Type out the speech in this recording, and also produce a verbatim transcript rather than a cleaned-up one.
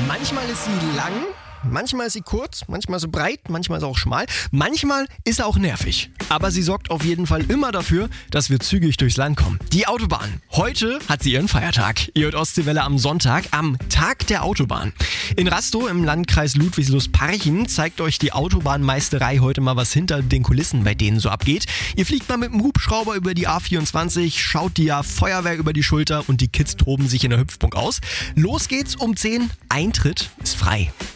Manchmal ist sie lang, manchmal ist sie kurz, manchmal ist sie breit, manchmal ist sie auch schmal, manchmal ist sie auch nervig. Aber sie sorgt auf jeden Fall immer dafür, dass wir zügig durchs Land kommen. Die Autobahn. Heute hat sie ihren Feiertag. Ihr hört Ostseewelle am Sonntag, am Tag der Autobahn. In Rastow im Landkreis Ludwigslust-Parchim zeigt euch die Autobahnmeisterei heute mal, was hinter den Kulissen bei denen so abgeht. Ihr fliegt mal mit dem Hubschrauber über die A vierundzwanzig, schaut dir Feuerwehr über die Schulter und die Kids toben sich in der Hüpfburg aus. Los geht's um zehn. Eintritt ist frei.